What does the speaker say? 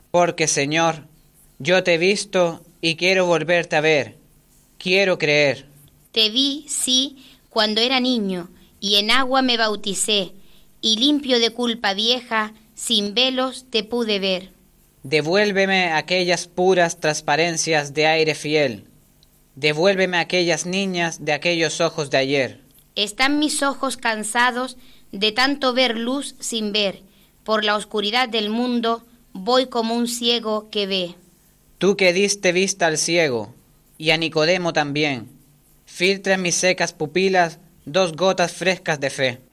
Porque, Señor, yo te he visto y quiero volverte a ver. Quiero creer. Te vi, sí, cuando era niño, y en agua me bauticé, y limpio de culpa vieja, sin velos te pude ver. Devuélveme aquellas puras transparencias de aire fiel. Devuélveme aquellas niñas de aquellos ojos de ayer. Están mis ojos cansados de tanto ver luz sin ver. Por la oscuridad del mundo voy como un ciego que ve. Tú que diste vista al ciego, y a Nicodemo también, filtra en mis secas pupilas 2 gotas frescas de fe.